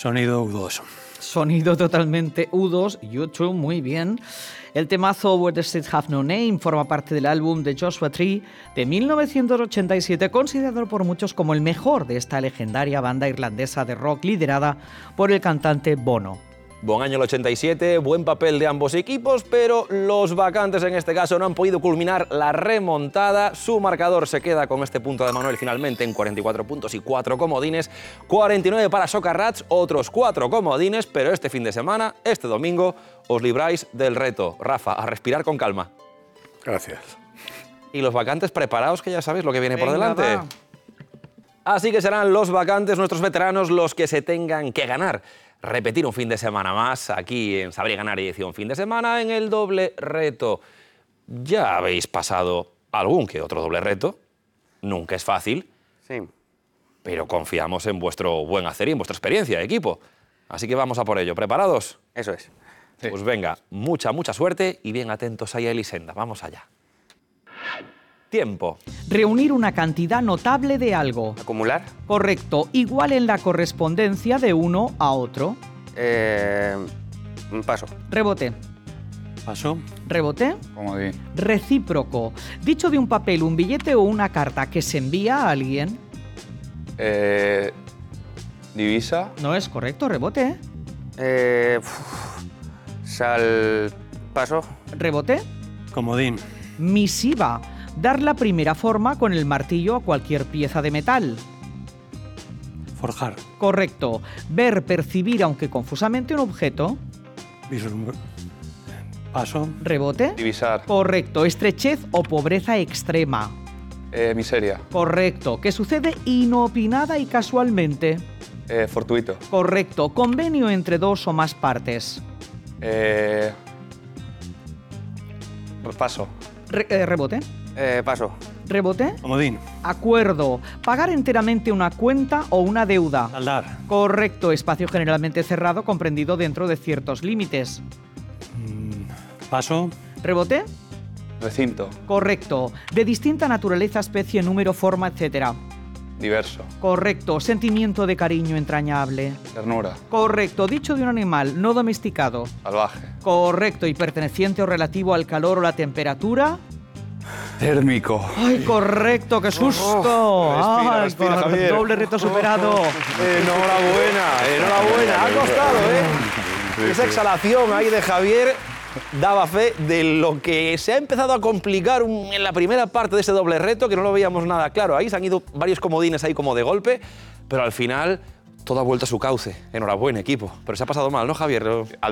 Sonido U2. Sonido totalmente U2, YouTube, muy bien. El temazo Where the Streets Have No Name forma parte del álbum de Joshua Tree de 1987, considerado por muchos como el mejor de esta legendaria banda irlandesa de rock liderada por el cantante Bono. Buen año el 87, buen papel de ambos equipos, pero los vacantes en este caso no han podido culminar la remontada. Su marcador se queda con este punto de Manuel finalmente en 44 puntos y 4 comodines, 49 para Soccer Rats, otros 4 comodines, pero este fin de semana, este domingo, os libráis del reto. Rafa, a respirar con calma. Gracias. Y los vacantes preparaos, que ya sabéis lo que viene por Venga, delante. va. Así que serán los vacantes, nuestros veteranos, los que se tengan que ganar. Repetir un fin de semana más aquí en Saber y Ganar edición fin de semana en el doble reto. Ya habéis pasado algún que otro doble reto. Nunca es fácil, Sí. pero confiamos en vuestro buen hacer y en vuestra experiencia de equipo. Así que vamos a por ello. ¿Preparados? Eso es. Sí. Pues venga, mucha suerte y bien atentos ahí a Elisenda. Vamos allá. Tiempo. Reunir una cantidad notable de algo. Acumular. Correcto, igual en la correspondencia de uno a otro. Un paso. Rebote. Paso. Rebote. Comodín. Recíproco. Dicho de un papel, un billete o una carta que se envía a alguien. Divisa. No es correcto, rebote. Paso. Rebote. Comodín. Misiva. Dar la primera forma con el martillo a cualquier pieza de metal. Forjar. Correcto. Ver, percibir, aunque confusamente, un objeto. Paso. Rebote. Divisar. Correcto. Estrechez o pobreza extrema. Miseria. Correcto. Que sucede inopinada y casualmente. Fortuito. Correcto. Convenio entre dos o más partes. Paso. Rebote. Paso. Rebote. Comodín. Acuerdo. Pagar enteramente una cuenta o una deuda. Saldar. Correcto. Espacio generalmente cerrado comprendido dentro de ciertos límites. Paso. Rebote. Recinto. Correcto. De distinta naturaleza, especie, número, forma, etc. Diverso. Correcto. Sentimiento de cariño entrañable. Ternura. Correcto. Dicho de un animal no domesticado. Salvaje. Correcto. Y perteneciente o relativo al calor o la temperatura. Térmico. ¡Ay, correcto! ¡Qué susto! ¡Ay, respira, Javier. doble reto superado! Enhorabuena. Ha costado, ¿eh? Esa exhalación ahí de Javier daba fe de lo que se ha empezado a complicar en la primera parte de ese doble reto, que no lo veíamos nada claro. Ahí se han ido varios comodines ahí como de golpe, pero al final todo ha vuelto a su cauce. Enhorabuena, equipo. Pero se ha pasado mal, ¿no, Javier?